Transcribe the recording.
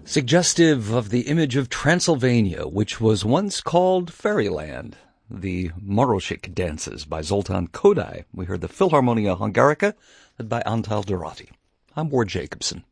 Suggestive of the image of Transylvania, which was once called Fairyland. The Moroshik Dances by Zoltan Kodály. We heard the Philharmonia Hungarica, led by Antal Dorati. I'm Ward Jacobson.